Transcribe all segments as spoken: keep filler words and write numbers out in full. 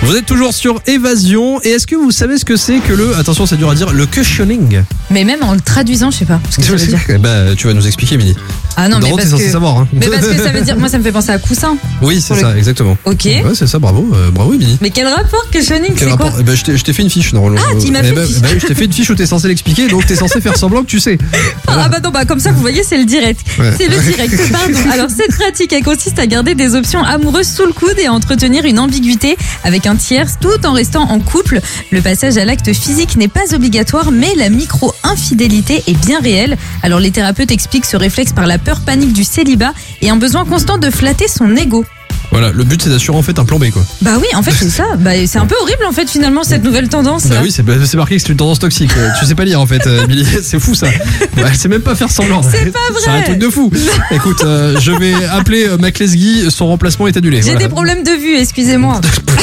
Vous êtes toujours sur Évasion. Et est-ce que vous savez ce que c'est que le, attention c'est dur à dire, le cushioning? Mais même en le traduisant, je sais pas ce que ça veut dire. Bah, tu vas nous expliquer, Mini. Ah non, mais D'abord, parce t'es censé que... savoir. Hein. Mais parce que ça veut dire, moi ça me fait penser à coussin. Oui, c'est Pour ça, le- exactement. Ok. Ouais, c'est ça, bravo, euh, bravo, Mini. Mais quel rapport cushioning, Quel c'est quoi? rapport? Eh ben, je t'ai je t'ai fait une fiche normalement. Ah, tu m'as Eh fait ben, une fiche. bah, je t'ai fait une fiche où t'es censé l'expliquer, donc t'es censé faire semblant que tu sais. Ah bah non, bah comme ça vous voyez c'est le direct. Ouais. C'est le direct, pardon. Alors cette pratique elle consiste à garder des options amoureuses sous le coude et à entretenir une ambiguïté avec un tiers tout en restant en couple. Le passage à l'acte physique n'est pas obligatoire mais la micro-infidélité est bien réelle. Alors les thérapeutes expliquent ce réflexe par la peur panique du célibat et un besoin constant de flatter son ego. Voilà, le but c'est d'assurer en fait un plan B quoi. Bah oui, en fait c'est ça. Bah, c'est un peu horrible en fait finalement cette nouvelle tendance. Bah là. oui, c'est c'est marqué que c'est une tendance toxique. Euh, Tu sais pas lire en fait, euh, Emily. C'est fou ça. Ouais, elle sait même pas faire semblant. C'est pas vrai. C'est un truc de fou. Écoute, euh, je vais appeler euh, Mac Lesguy, son remplacement est annulé. J'ai Voilà. des problèmes de vue, excusez-moi.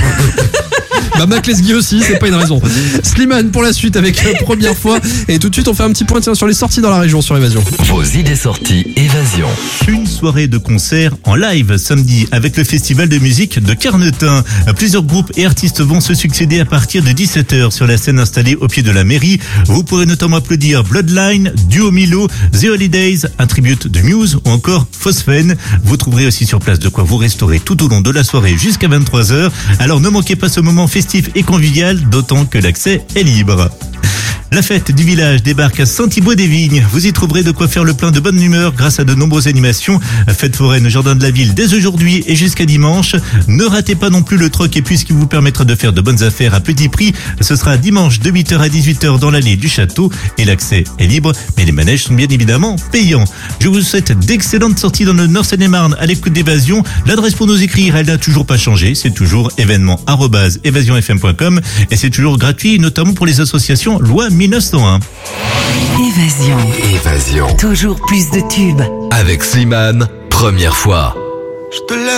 Bah Mac Lesguy aussi, c'est pas une raison. Slimane pour la suite avec euh, première fois. Et tout de suite on fait un petit point tiens, sur les sorties dans la région sur Évasion. Vos idées sorties Évasion. Une soirée de concert en live samedi avec le festival de musique de Carnetin. Plusieurs groupes et artistes vont se succéder à partir de dix-sept heures sur la scène installée au pied de la mairie. Vous pourrez notamment applaudir Bloodline, Duo Milo, The Holidays, un tribute de Muse ou encore Phosphène. Vous trouverez aussi sur place de quoi vous restaurer tout au long de la soirée jusqu'à vingt-trois heures. Alors ne manquez pas ce moment festif et convivial, d'autant que l'accès est libre. La fête du village débarque à Saint-Thibault-des-Vignes. Vous y trouverez de quoi faire le plein de bonne humeur grâce à de nombreuses animations. Fête foraine au jardin de la ville dès aujourd'hui et jusqu'à dimanche. Ne ratez pas non plus le troquet puisqu'il vous permettra de faire de bonnes affaires à petit prix. Ce sera dimanche de huit heures à dix-huit heures dans l'allée du château et l'accès est libre, mais les manèges sont bien évidemment payants. Je vous souhaite d'excellentes sorties dans le Nord Seine-et-Marne à l'écoute d'Évasion. L'adresse pour nous écrire, elle n'a toujours pas changé. C'est toujours événement arobase évasion f m point com et c'est toujours gratuit, notamment pour les associations Loi mille neuf cent un. Évasion. Évasion. Toujours plus de tubes. Avec Slimane, première fois. Je te laisse.